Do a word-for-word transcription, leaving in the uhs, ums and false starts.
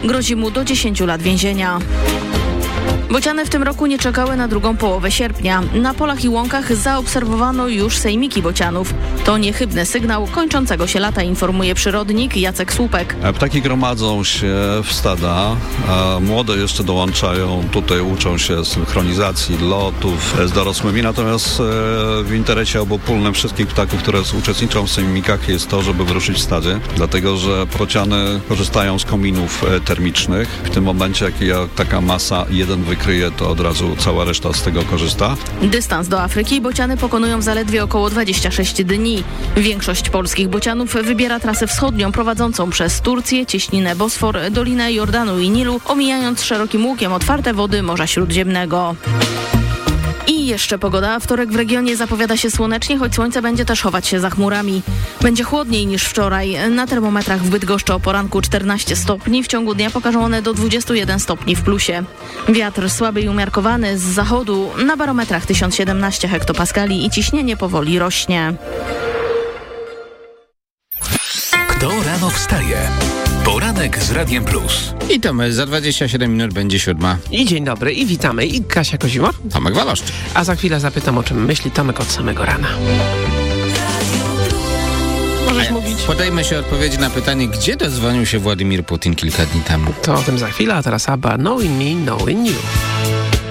Grozi mu do dziesięciu lat więzienia. Bociany w tym roku nie czekały na drugą połowę sierpnia. Na polach i łąkach zaobserwowano już sejmiki bocianów. To niechybny sygnał kończącego się lata, informuje przyrodnik Jacek Słupek. Ptaki gromadzą się w stada, a młode jeszcze dołączają. Tutaj uczą się synchronizacji, lotów z dorosłymi. Natomiast w interesie obopólnym wszystkich ptaków, które uczestniczą w sejmikach, jest to, żeby wyruszyć w stadzie. Dlatego, że bociany korzystają z kominów termicznych. W tym momencie, jak taka masa jeden wykryje, to od razu cała reszta z tego korzysta. Dystans do Afryki bociany pokonują zaledwie około dwadzieścia sześć dni. Większość polskich bocianów wybiera trasę wschodnią prowadzącą przez Turcję, cieśninę Bosfor, Dolinę Jordanu i Nilu, omijając szerokim łukiem otwarte wody Morza Śródziemnego. I jeszcze pogoda. Wtorek w regionie zapowiada się słonecznie, choć słońce będzie też chować się za chmurami. Będzie chłodniej niż wczoraj. Na termometrach w Bydgoszczy o poranku czternaście stopni. W ciągu dnia pokażą one do dwudziestu jeden stopni w plusie. Wiatr słaby i umiarkowany z zachodu. Na barometrach tysiąc siedemnaście hektopaskali i ciśnienie powoli rośnie. Kto rano wstaje? Poranek z Radiem Plus. I to my, za dwadzieścia siedem minut będzie siódma. I dzień dobry, i witamy. I Kasia Kozimor. Tomek Waloszcz. A za chwilę zapytam, o czym myśli Tomek od samego rana. Możesz ja, mówić. Podajmy się odpowiedzi na pytanie, gdzie dozwonił się Władimir Putin kilka dni temu. To o tym za chwilę, a teraz Abba, Knowing Me, Knowing You.